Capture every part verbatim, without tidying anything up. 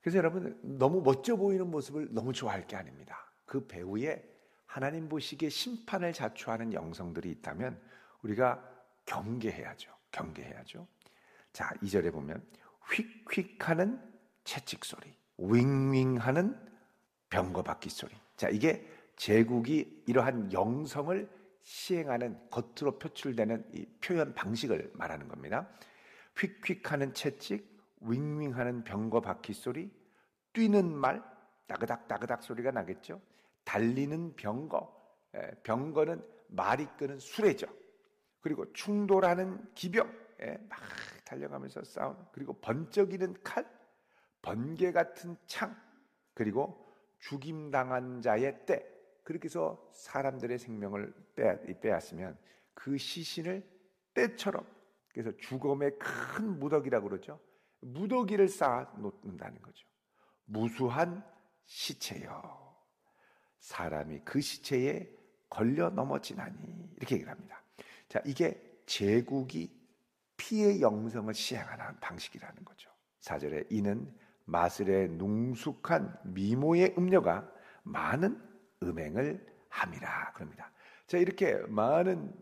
그래서 여러분, 너무 멋져 보이는 모습을 너무 좋아할 게 아닙니다. 그 배후에 하나님 보시기에 심판을 자초하는 영성들이 있다면 우리가 경계해야죠. 경계해야죠. 자, 이 절에 보면 휙휙하는 채찍 소리, 윙윙하는 병거바퀴 소리. 자, 이게 제국이 이러한 영성을 시행하는 겉으로 표출되는 이 표현 방식을 말하는 겁니다. 휙휙하는 채찍, 윙윙하는 병거바퀴 소리, 뛰는 말, 따그닥 따그닥 소리가 나겠죠. 달리는 병거, 병거는 말이 끄는 수레죠. 그리고 충돌하는 기병, 막 달려가면서 싸우는, 그리고 번쩍이는 칼, 번개 같은 창, 그리고 죽임당한 자의 때. 그렇게 해서 사람들의 생명을 빼앗으면 그 시신을 때처럼, 그래서 죽음의 큰 무더기라고 그러죠. 무더기를 쌓아 놓는다는 거죠. 무수한 시체여, 사람이 그 시체에 걸려 넘어지나니, 이렇게 얘기를 합니다. 자, 이게 제국이 피의 영성을 시행하는 방식이라는 거죠. 사 절에 이는 마술의 능숙한 미모의 음녀가 많은 음행을 함이라 그럽니다. 자, 이렇게 많은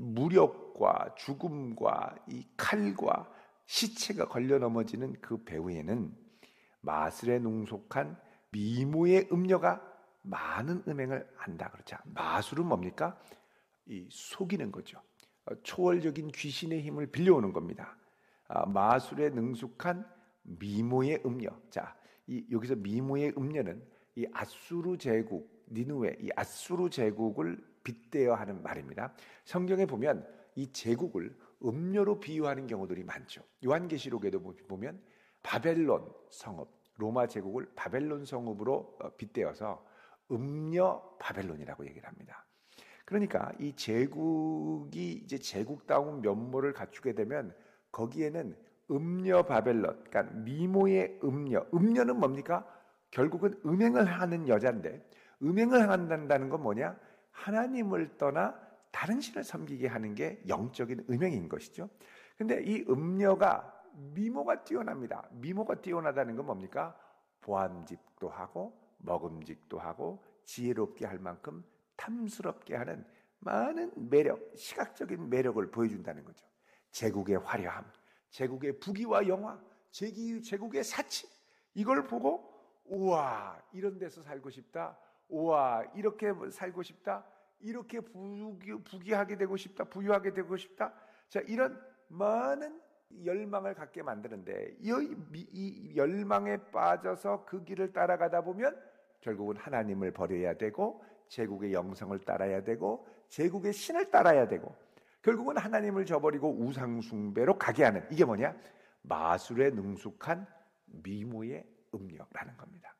무력과 죽음과 이 칼과 시체가 걸려 넘어지는 그 배후에는 마술에 능숙한 미모의 음녀가 많은 음행을 한다 그렇죠. 마술은 뭡니까? 이 속이는 거죠. 초월적인 귀신의 힘을 빌려오는 겁니다. 아, 마술에 능숙한 미모의 음녀. 자, 이 여기서 미모의 음녀는 이 아수르 제국, 니느웨, 이 아수르 제국을 빗대어 하는 말입니다. 성경에 보면 이 제국을 음녀로 비유하는 경우들이 많죠. 요한계시록에도 보면 바벨론 성읍, 로마 제국을 바벨론 성읍으로 빗대어서 음녀 바벨론이라고 얘기를 합니다. 그러니까 이 제국이 이제 제국다운 면모를 갖추게 되면 거기에는 음녀 바벨론, 그러니까 미모의 음녀. 음녀는 뭡니까? 결국은 음행을 하는 여자인데, 음행을 한다는 건 뭐냐? 하나님을 떠나 다른 신을 섬기게 하는 게 영적인 음행인 것이죠. 근데 이 음녀가 미모가 뛰어납니다. 미모가 뛰어나다는 건 뭡니까? 보암직도 하고 먹음직도 하고 지혜롭게 할 만큼 탐스럽게 하는 많은 매력, 시각적인 매력을 보여준다는 거죠. 제국의 화려함, 제국의 부귀와 영화, 제국의 사치, 이걸 보고 우와, 이런 데서 살고 싶다, 우와, 이렇게 살고 싶다, 이렇게 부귀, 부귀하게 되고 싶다, 부유하게 되고 싶다. 자, 이런 많은 열망을 갖게 만드는데 이, 이 열망에 빠져서 그 길을 따라가다 보면 결국은 하나님을 버려야 되고 제국의 영성을 따라야 되고 제국의 신을 따라야 되고 결국은 하나님을 저버리고 우상숭배로 가게 하는, 이게 뭐냐? 마술에 능숙한 미모의 음녀라는 겁니다.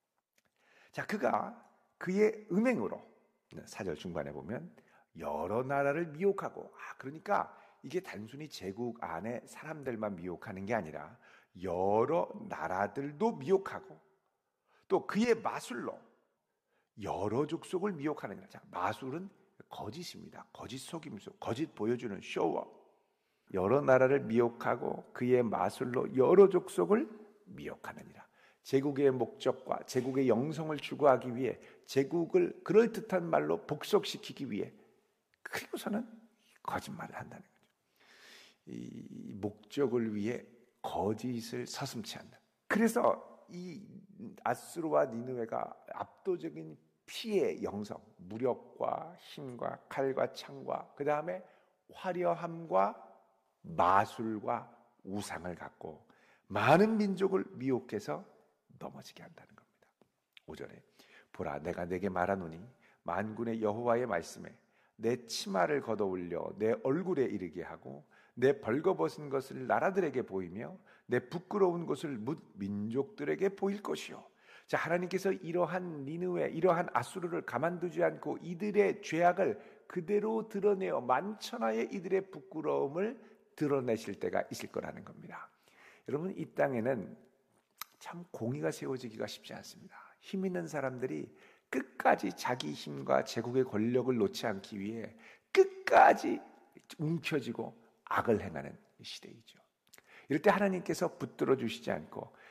자, 그가 그의 음행으로 사 절 중반에 보면 여러 나라를 미혹하고, 아, 그러니까 이게 단순히 제국 안에 사람들만 미혹하는 게 아니라 여러 나라들도 미혹하고 또 그의 마술로 여러 족속을 미혹하는 거죠. 마술은 거짓입니다. 거짓 속임수, 거짓 보여주는 쇼워. 여러 나라를 미혹하고 그의 마술로 여러 족속을 미혹하느니라. 제국의 목적과 제국의 영성을 추구하기 위해, 제국을 그럴듯한 말로 복속시키기 위해, 그리고서는 거짓말을 한다는 거죠. 이 목적을 위해 거짓을 서슴지 않는. 그래서 이 아수르와 니느웨가 압도적인 피의 영성, 무력과 힘과 칼과 창과 그 다음에 화려함과 마술과 우상을 갖고 많은 민족을 미혹해서 넘어지게 한다는 겁니다. 오 절에 보라, 내가 내게 말하노니 만군의 여호와의 말씀에 내 치마를 걷어올려 내 얼굴에 이르게 하고 내 벌거벗은 것을 나라들에게 보이며 내 부끄러운 것을 뭇 민족들에게 보일 것이요. 자, 하나님께서 이러한 니느웨, 이러한 아수르를 가만두지 않고 이들의 죄악을 그대로 드러내어 만천하에 이들의 부끄러움을 드러내실 때가 있을 거라는 겁니다. 여러분, 이 땅에는 참 공의가 세워지기가 쉽지 않습니다. 힘 있는 사람들이 끝까지 자기 힘과 제국의 권력을 놓지 않기 위해 끝까지 움켜쥐고 악을 행하는 시대이죠. 이럴 때 하나님께서 붙들어 주시지 않고